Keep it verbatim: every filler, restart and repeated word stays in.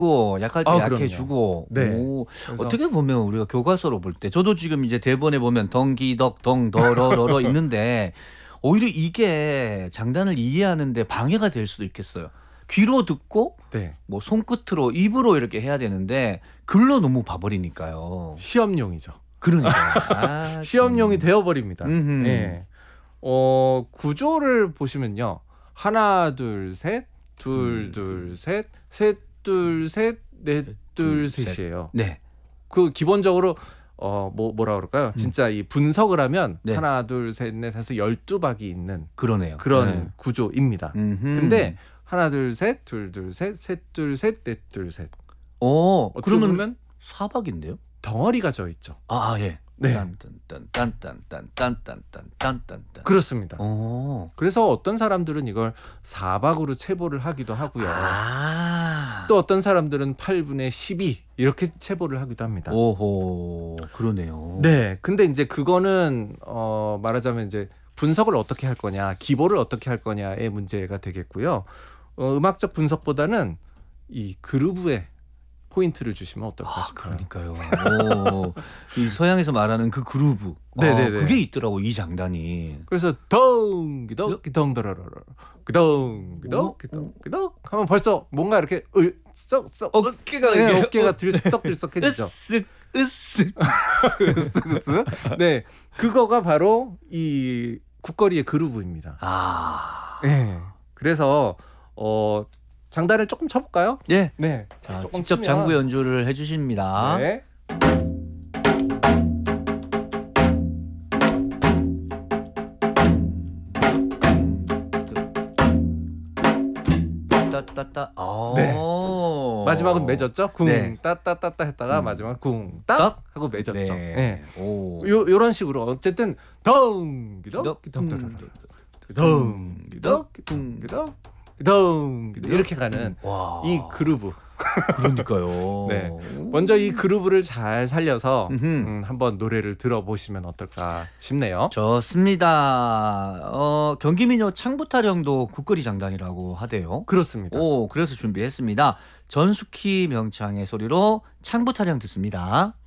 고 약할 때 아, 약해주고. 네. 오, 그래서 어떻게 보면 우리가 교과서로 볼 때 저도 지금 이제 대본에 보면 덩기덕 덩더러러러 있는데 오히려 이게 장단을 이해하는데 방해가 될 수도 있겠어요. 귀로 듣고 네. 뭐 손끝으로 입으로 이렇게 해야 되는데 글로 너무 봐버리니까요. 시험용이죠. 그러니까 아, 시험용이 참. 되어버립니다. 음흠. 예. 어, 구조를 보시면요. 하나, 둘, 셋, 둘, 음. 둘, 셋, 셋, 둘, 셋, 넷, 둘, 셋이에요. 네. 그 기본적으로 어, 뭐 뭐라 그럴까요? 진짜 이 분석을 하면 네. 하나, 둘, 셋, 넷 해서 열두 박이 있는 그러네요. 그런 네. 구조입니다. 음흠. 근데 하나, 둘, 셋, 둘, 둘, 셋, 셋, 둘, 셋, 넷, 둘, 셋. 어, 어떻게 그러면 보면 사박인데요? 덩어리가 져 있죠. 아, 예. 네. 딴딴딴딴딴딴딴딴딴딴. 그렇습니다. 어. 그래서 어떤 사람들은 이걸 사박으로 체보를 하기도 하고요. 아. 또 어떤 사람들은 팔분의 십이 이렇게 체보를 하기도 합니다. 오호. 그러네요. 네. 근데 이제 그거는 어 말하자면 이제 분석을 어떻게 할 거냐, 기보를 어떻게 할 거냐의 문제가 되겠고요. 어, 음악적 분석보다는 이 그루브에 포인트를 주시면 어떨까 아, 싶어요. 그러니까요. 오, 이 서양에서 말하는 그 그루브. 네네네. 아, 그게 있더라고 이 장단이. 그래서 덩기덕 기덩더러러러 기덩기덕 기덩기덕 하면 벌써 뭔가 이렇게 썩썩 어깨가 네, 이게 어깨가 들썩들썩해지죠. 으쓱 으쓱. 으쓱으쓱. 네, 그거가 바로 이 국거리의 그루브입니다. 아. 네, 그래서 어 장단을 조금 쳐볼까요? 예. 네, 자, 조금 직접 치면- 장구 연주를 해주십니다. 네. 따따따. 아. 네. 마지막은 맺었죠. 쿵 네. 따따따따 했다가 음. 마지막 쿵딱 딱? 하고 맺었죠. 네. 네. 오. 요 요런 식으로 어쨌든 덩기덕 기덩더러러 덩기덕 기덩기덕 기덩기덕 이렇게 가는 와. 이 그루브. 그러니까요. 네. 먼저 이 그루브를 잘 살려서 음흠. 음, 한번 노래를 들어보시면 어떨까 싶네요. 좋습니다. 어, 경기민요 창부타령도 국거리 장단이라고 하대요. 그렇습니다. 오, 그래서 준비했습니다. 전숙희 명창의 소리로 창부타령 듣습니다.